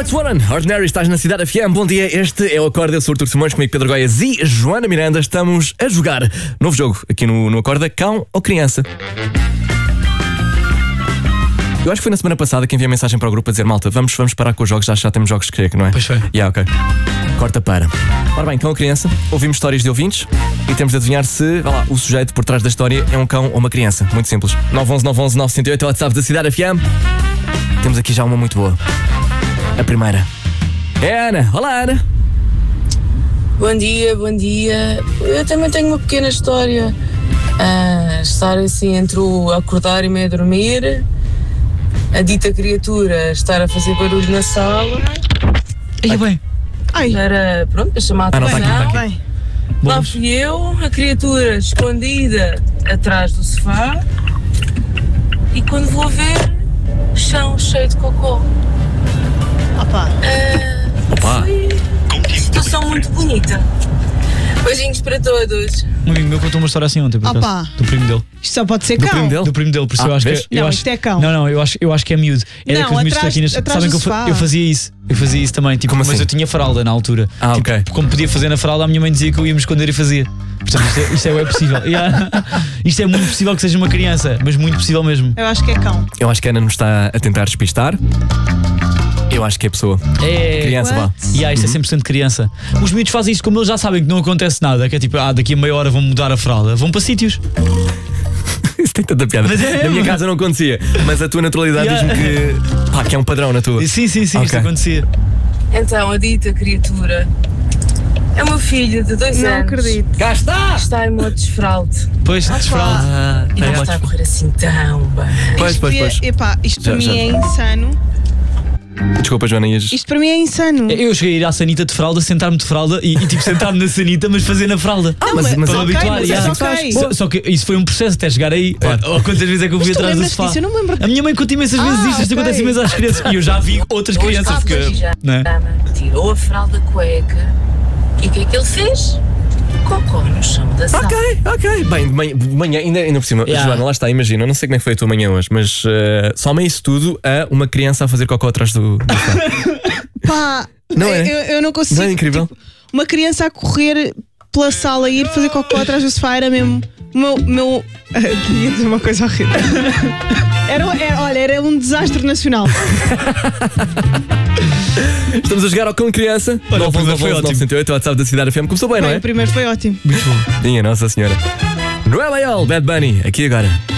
Ed Sheeran, Ordinary, estás na Cidade FM. Bom dia, este é o Acorda. Eu sou o Artur Simões, comigo Pedro Goiás e Joana Miranda. Estamos a jogar novo jogo aqui no Acorda, cão ou criança. Eu acho que foi na semana passada que enviei a mensagem para o grupo a dizer: malta, vamos parar com os jogos, já temos jogos que não é? Pois foi. Ok. Corta para. Ora bem, cão ou criança, ouvimos histórias de ouvintes e temos de adivinhar se, vá lá, o sujeito por trás da história é um cão ou uma criança. Muito simples. 911-908 é o WhatsApp da Cidade FM. Temos aqui já uma muito boa. A primeira é a Ana. Olá, Ana. Bom dia, bom dia. Eu também tenho uma pequena história. Estar assim entre o acordar e meio dormir, a dita criatura estar a fazer barulho na sala. Aí bem. Para chamar a atenção. Tá aqui. Lá fui eu, a criatura escondida atrás do sofá, e quando vou ver, chão cheio de cocô. Opa. Foi uma situação muito bonita. Beijinhos para todos. Um amigo meu contou uma história assim ontem, por acaso, do primo dele. Isto só pode ser Do cão. primo dele? Do primo dele, por isso eu acho vês? que. Não, isto é cão. Não, eu acho que é miúdo. Era Não, que os miúdos atrás- traquinas. atrás Sabem do que sofá. eu fazia isso. Eu fazia isso também, tipo, Como mas assim? eu tinha fralda na altura. Tipo, Ok. como podia fazer na fralda, a minha mãe dizia que eu ia me esconder e fazia. Portanto, isto é possível. Isto é muito possível que seja uma criança, mas muito possível mesmo. Eu acho que é cão. Eu acho que a Ana nos está a tentar despistar. Eu acho que é pessoa. É. Criança, vá. Isto é 100% criança. Os miúdos fazem isto como eles já sabem que não acontece nada, que é tipo, daqui a meia hora vão mudar a fralda, vão para sítios. Isso tem tanta piada. Mas é, Na minha mano. casa não acontecia, mas a tua naturalidade Yeah. diz-me que é um padrão na tua. Sim, isto Ok. acontecia. Então, a dita criatura é o meu filho de 2 Não anos. acredito. Cá está! Está em modo desfralde. Pois, desfralda. E não está a correr assim tão bem. Pois. Epá, isto para Já. mim é insano. Desculpa, Joana, ias... Isto para mim é insano. Eu cheguei a ir à sanita de fralda, sentar-me de fralda e tipo sentar-me na sanita, mas fazer na fralda. mas para me ok, habituar. mas yeah. isso ok. Só que isso foi um processo até chegar aí. Ou quantas vezes é que eu fui Mas tu atrás do lembras-te sofá? disso? Eu não me lembro. A minha mãe conta imensas vezes isto ok. acontece imenso às crianças. E eu já vi outras crianças. Porque, já né? tirou a fralda cueca e o que é que ele fez? Cocô no chão da sala. Ok. Bem, de manhã, ainda por cima, Yeah. Joana, lá está, imagina, eu não sei como é que foi a tua manhã hoje, mas soma isso tudo a uma criança a fazer cocô atrás do sofá. Pá, Não é? eu não consigo. Não é incrível? Tipo, uma criança a correr pela sala e ir fazer cocô atrás do sofá era mesmo. Meu. Ia dizer uma coisa horrível. Era um desastre nacional. Estamos a jogar ao cão criança. Olha, o primeiro foi ótimo. 908, o WhatsApp da Cidade FM. Começou bem, não Bem, é? o primeiro foi ótimo. Minha Nossa Senhora. Noel Ayol, Bad Bunny, aqui agora.